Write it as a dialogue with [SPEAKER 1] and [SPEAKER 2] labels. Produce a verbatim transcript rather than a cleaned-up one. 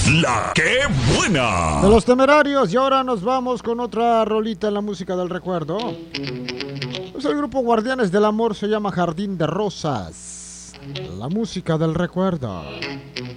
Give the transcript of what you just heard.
[SPEAKER 1] La que buena.
[SPEAKER 2] De Los Temerarios. Y ahora nos vamos con otra rolita en la música del recuerdo. Pues el grupo Guardianes del Amor se llama Jardín de Rosas. La música del recuerdo.